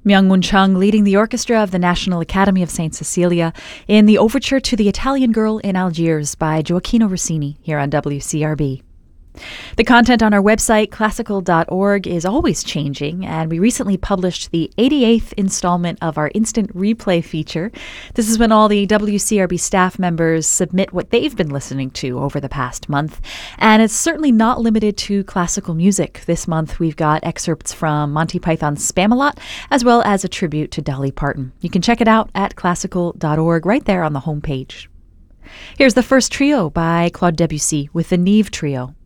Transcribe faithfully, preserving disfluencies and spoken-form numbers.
Myung-Moon Chung leading the orchestra of the National Academy of Saint Cecilia in the overture to The Italian Girl in Algiers by Gioacchino Rossini here on W C R B. The content on our website, classical dot org, is always changing, and we recently published the eighty-eighth installment of our Instant Replay feature. This is when all the W C R B staff members submit what they've been listening to over the past month, and it's certainly not limited to classical music. This month we've got excerpts from Monty Python's Spamalot, as well as a tribute to Dolly Parton. You can check it out at classical dot org right there on the homepage. Here's the first trio by Claude Debussy with the Nive Trio.